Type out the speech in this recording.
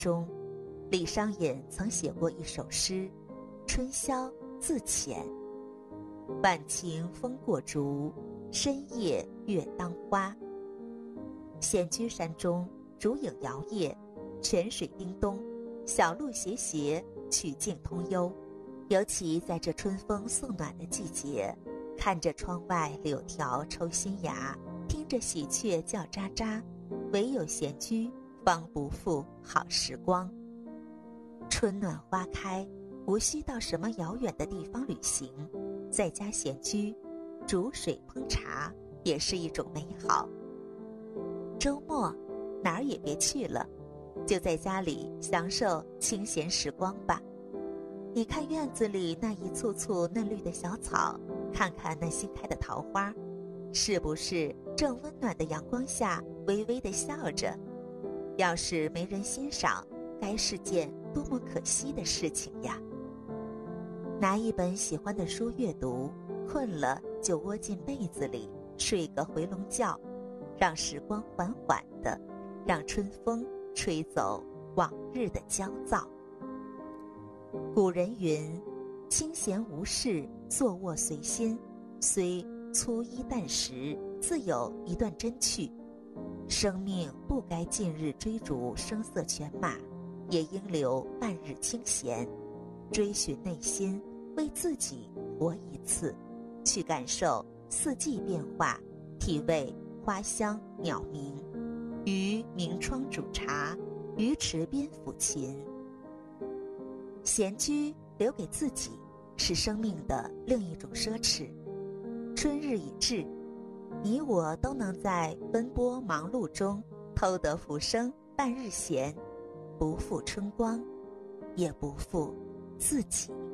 中，李商隐曾写过一首诗《春宵自遣》：晚晴风过竹，深夜月当花。闲居山中，竹影摇曳，泉水叮咚，小路斜斜，曲径通幽。尤其在这春风送暖的季节，看着窗外柳条抽新芽，听着喜鹊叫喳喳，唯有闲居，方不负好时光。春暖花开，无需到什么遥远的地方旅行，在家闲居，煮水烹茶也是一种美好。周末哪儿也别去了，就在家里享受清闲时光吧。你看院子里那一簇簇嫩绿的小草，看看那新开的桃花，是不是正温暖的阳光下微微地笑着？要是没人欣赏，该是件多么可惜的事情呀。拿一本喜欢的书阅读，困了就窝进被子里睡个回笼觉，让时光缓缓的，让春风吹走往日的焦躁。古人云：清闲无事，坐卧随心，虽粗衣淡食，自有一段真趣。生命不该尽日追逐声色犬马，也应留半日清闲，追寻内心，为自己活一次，去感受四季变化，体味花香鸟鸣，于明窗煮茶，鱼池边抚琴。闲居留给自己，是生命的另一种奢侈。春日已至，你我都能在奔波忙碌中偷得浮生半日闲，不负春光，也不负自己。